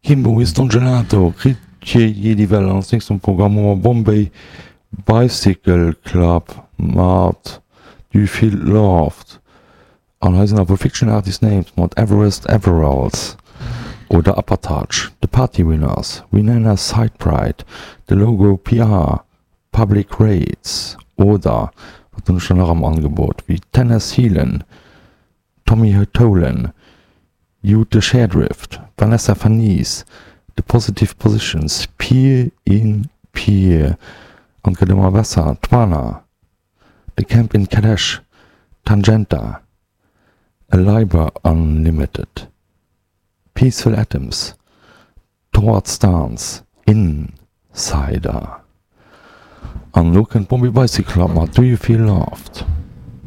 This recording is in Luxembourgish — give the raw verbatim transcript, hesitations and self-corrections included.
Kimbo Winston Gelato, Ritchie Jedi Welle, ans nächstem Programm Bombay Bicycle Club, mat Du Feel Loved, an heisen a Fiction Artist Names, mat Everest Everalds, oder Upper Touch, The Party Winners, Winona Side Pride, The Logo P R, Public Rates, oder, wat du schon noch am Angebot, wie Tennis Heelen, Tommy Hotolen, Jute Shadrift, Vanessa Fanise, The Positive Positions, Peer in Peer, und Gedemmer Wasser, Twana, The Camp in Kadesh, Tangenta, A Liber Unlimited, Peaceful Atoms, Towards Dance, Insider. An Loken Bombi Bicycle Club, Do You Feel Loved?